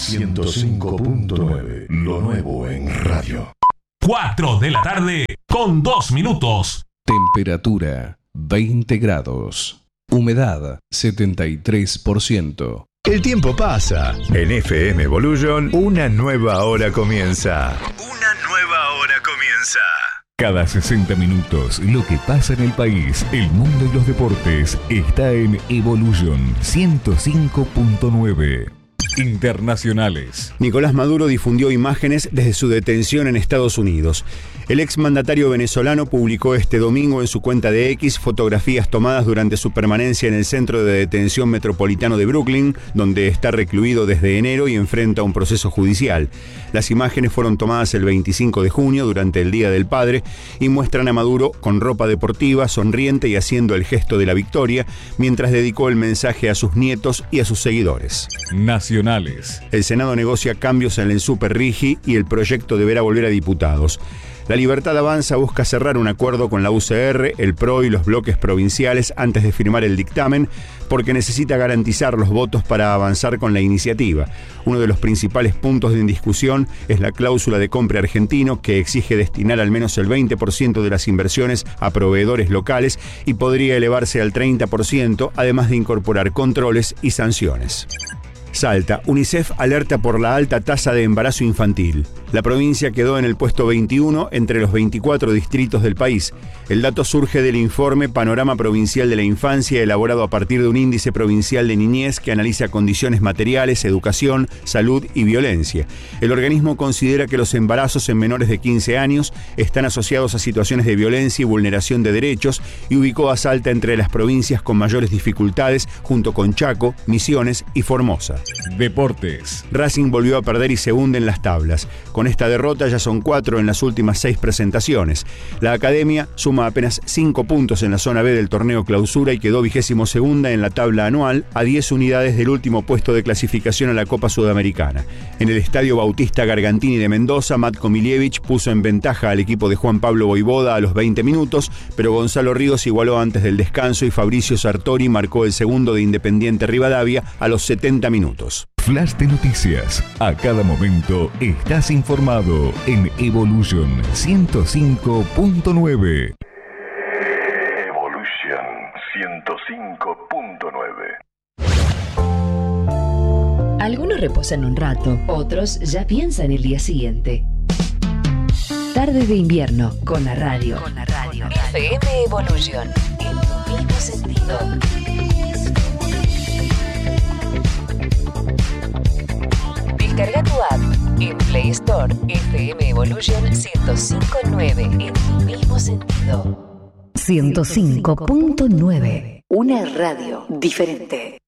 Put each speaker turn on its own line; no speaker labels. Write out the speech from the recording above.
105.9, lo nuevo en radio.
4 de la tarde con 2 minutos.
Temperatura 20 grados. Humedad 73%.
El tiempo pasa. En FM Evolution, una nueva hora comienza.
Cada 60 minutos, lo que pasa en el país, el mundo y los deportes está en Evolution 105.9. Internacionales.
Nicolás Maduro difundió imágenes desde su detención en Estados Unidos. El exmandatario venezolano publicó este domingo en su cuenta de X fotografías tomadas durante su permanencia en el Centro de Detención Metropolitano de Brooklyn, donde está recluido desde enero y enfrenta un proceso judicial. Las imágenes fueron tomadas el 25 de junio, durante el Día del Padre, y muestran a Maduro con ropa deportiva, sonriente y haciendo el gesto de la victoria, mientras dedicó el mensaje a sus nietos y a sus seguidores.
Nacionales.
El Senado negocia cambios en el Superrigi y el proyecto deberá volver a diputados. La Libertad Avanza busca cerrar un acuerdo con la UCR, el PRO y los bloques provinciales antes de firmar el dictamen, porque necesita garantizar los votos para avanzar con la iniciativa. Uno de los principales puntos de discusión es la cláusula de compra argentino, que exige destinar al menos el 20% de las inversiones a proveedores locales y podría elevarse al 30%, además de incorporar controles y sanciones. Salta, UNICEF alerta por la alta tasa de embarazo infantil. La provincia quedó en el puesto 21 entre los 24 distritos del país. El dato surge del informe Panorama Provincial de la Infancia, elaborado a partir de un índice provincial de niñez que analiza condiciones materiales, educación, salud y violencia. El organismo considera que los embarazos en menores de 15 años están asociados a situaciones de violencia y vulneración de derechos y ubicó a Salta entre las provincias con mayores dificultades, junto con Chaco, Misiones y Formosa.
Deportes.
Racing volvió a perder y se hunde en las tablas. Con esta derrota ya son 4 en las últimas 6 presentaciones. La Academia suma apenas 5 puntos en la zona B del torneo Clausura y quedó 22ª en la tabla anual, a 10 unidades del último puesto de clasificación a la Copa Sudamericana. En el Estadio Bautista Gargantini de Mendoza, Matko Miljevic puso en ventaja al equipo de Juan Pablo Voivoda a los 20 minutos, pero Gonzalo Ríos igualó antes del descanso y Fabricio Sartori marcó el segundo de Independiente Rivadavia a los 70 minutos.
Flash de noticias. A cada momento estás informado en Evolution 105.9.
Evolution 105.9.
Algunos reposan un rato, otros ya piensan el día siguiente. Tardes de invierno con la radio. FM Evolution. En tu mismo sentido. Descarga tu app en Play Store. FM Evolution 105.9. En tu mismo sentido. 105.9. Una radio diferente.